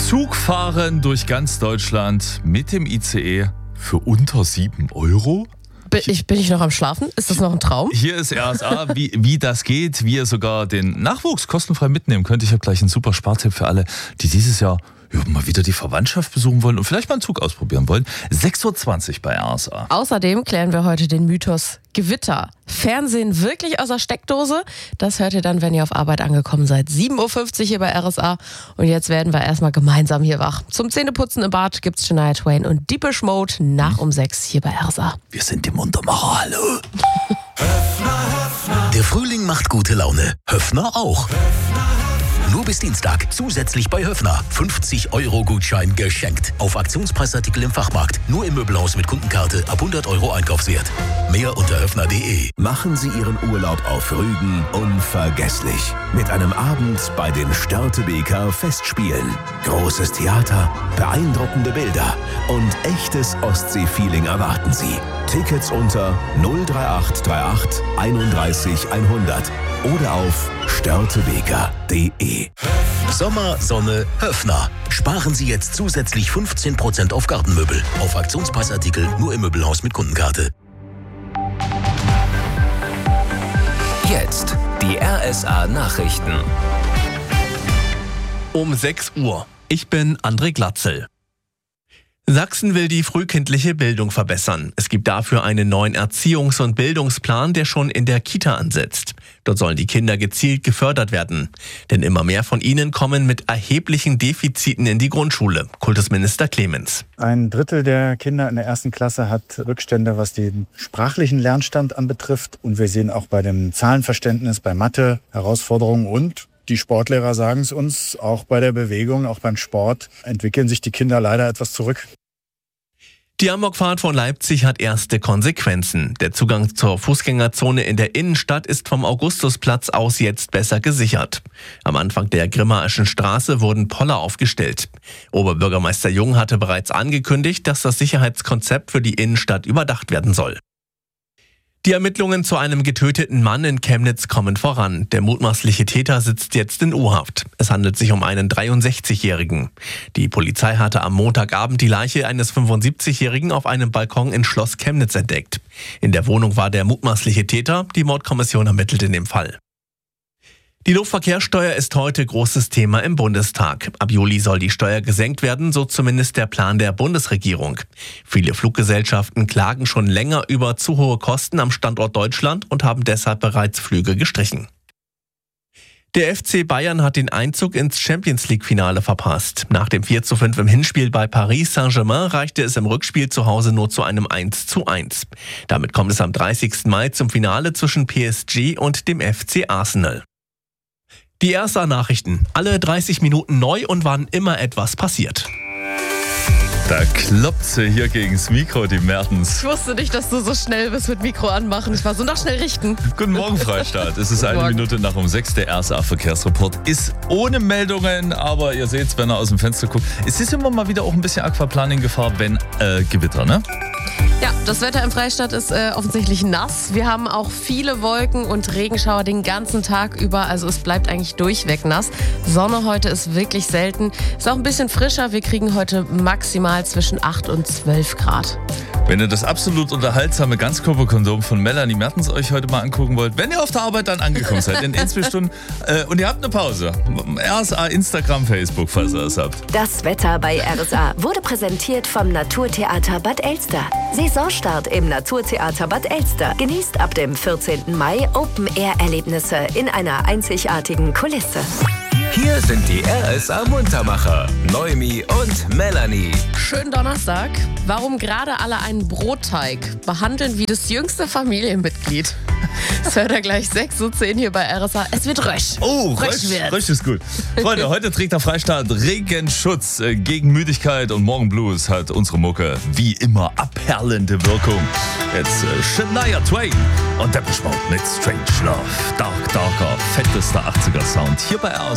Zugfahren durch ganz Deutschland mit dem ICE für unter 7 Euro? Bin ich noch am Schlafen? Ist das noch ein Traum? Hier ist RSA, wie das geht, wie ihr sogar den Nachwuchs kostenfrei mitnehmen könnt. Ich habe gleich einen super Spartipp für alle, die dieses Jahr mal wieder die Verwandtschaft besuchen wollen und vielleicht mal einen Zug ausprobieren wollen. 6.20 Uhr bei RSA. Außerdem klären wir heute den Mythos Gewitter. Fernsehen wirklich aus der Steckdose? Das hört ihr dann, wenn ihr auf Arbeit angekommen seid. 7.50 Uhr hier bei RSA. Und jetzt werden wir erstmal gemeinsam hier wach. Zum Zähneputzen im Bad gibt's Shania Twain und Deepish Mode nach um 6 hier bei RSA. Wir sind die Muntermacher, hallo. Der Frühling macht gute Laune. Höffner auch. Nur bis Dienstag zusätzlich bei Höffner 50-Euro-Gutschein geschenkt. Auf Aktionspreisartikel im Fachmarkt. Nur im Möbelhaus mit Kundenkarte ab 100 Euro Einkaufswert. Mehr unter höffner.de. Machen Sie Ihren Urlaub auf Rügen unvergesslich. Mit einem Abend bei den Störtebeker Festspielen. Großes Theater, beeindruckende Bilder und echtes Ostsee-Feeling erwarten Sie. Tickets unter 03838 31 100 oder auf störtebeker.de. Sommer, Sonne, Höffner. Sparen Sie jetzt zusätzlich 15% auf Gartenmöbel. Auf Aktionspreisartikel nur im Möbelhaus mit Kundenkarte. Jetzt die RSA Nachrichten. Um 6 Uhr. Ich bin André Glatzel. Sachsen will die frühkindliche Bildung verbessern. Es gibt dafür einen neuen Erziehungs- und Bildungsplan, der schon in der Kita ansetzt. Dort sollen die Kinder gezielt gefördert werden. Denn immer mehr von ihnen kommen mit erheblichen Defiziten in die Grundschule. Kultusminister Clemens. 1/3 der Kinder in der 1. Klasse hat Rückstände, was den sprachlichen Lernstand anbetrifft. Und wir sehen auch bei dem Zahlenverständnis, bei Mathe Herausforderungen und die Sportlehrer sagen es uns, auch bei der Bewegung, auch beim Sport entwickeln sich die Kinder leider etwas zurück. Die Amokfahrt von Leipzig hat erste Konsequenzen. Der Zugang zur Fußgängerzone in der Innenstadt ist vom Augustusplatz aus jetzt besser gesichert. Am Anfang der Grimmaischen Straße wurden Poller aufgestellt. Oberbürgermeister Jung hatte bereits angekündigt, dass das Sicherheitskonzept für die Innenstadt überdacht werden soll. Die Ermittlungen zu einem getöteten Mann in Chemnitz kommen voran. Der mutmaßliche Täter sitzt jetzt in U-Haft. Es handelt sich um einen 63-Jährigen. Die Polizei hatte am Montagabend die Leiche eines 75-Jährigen auf einem Balkon in Schloss Chemnitz entdeckt. In der Wohnung war der mutmaßliche Täter. Die Mordkommission ermittelt in dem Fall. Die Luftverkehrssteuer ist heute großes Thema im Bundestag. Ab Juli soll die Steuer gesenkt werden, so zumindest der Plan der Bundesregierung. Viele Fluggesellschaften klagen schon länger über zu hohe Kosten am Standort Deutschland und haben deshalb bereits Flüge gestrichen. Der FC Bayern hat den Einzug ins Champions-League-Finale verpasst. Nach dem 4:5 im Hinspiel bei Paris Saint-Germain reichte es im Rückspiel zu Hause nur zu einem 1:1. Damit kommt es am 30. Mai zum Finale zwischen PSG und dem FC Arsenal. Die RSA-Nachrichten. Alle 30 Minuten neu und wann immer etwas passiert. Da kloppt sie hier gegens Mikro, die Mertens. Ich wusste nicht, dass du so schnell bist mit Mikro anmachen. Ich war so noch schnell richten. Guten Morgen, Freistaat. Es ist eine Minute nach um 6. Der RSA-Verkehrsreport ist ohne Meldungen, aber ihr seht es, wenn er aus dem Fenster guckt. Es ist immer mal wieder auch ein bisschen Aquaplaning-Gefahr, wenn Gewitter, ne? Ja, das Wetter im Freistaat ist offensichtlich nass. Wir haben auch viele Wolken und Regenschauer den ganzen Tag über. Also es bleibt eigentlich durchweg nass. Sonne heute ist wirklich selten. Ist auch ein bisschen frischer. Wir kriegen heute maximal zwischen 8 und 12 Grad. Wenn ihr das absolut unterhaltsame Ganzkörperkondom von Melanie Mertens euch heute mal angucken wollt, wenn ihr auf der Arbeit dann angekommen seid, in 1-2 Stunden und ihr habt eine Pause. RSA, Instagram, Facebook, falls ihr es habt. Das Wetter bei RSA wurde präsentiert vom Naturtheater Bad Elster. Saisonstart im Naturtheater Bad Elster. Genießt ab dem 14. Mai Open-Air-Erlebnisse in einer einzigartigen Kulisse. Hier sind die RSA Muntermacher, Noemi und Melanie. Schönen Donnerstag. Warum gerade alle einen Brotteig behandeln wie das jüngste Familienmitglied? Das hört er gleich 6:10 hier bei RSA. Es wird Rösch. Oh, Rösch ist gut. Freunde, heute trägt der Freistaat Regenschutz gegen Müdigkeit und Morgenblues hat unsere Mucke wie immer abperlende Wirkung. Jetzt Shania Twain und Depeche Mode mit Strange Love. Darker, fettester 80er Sound hier bei RSA.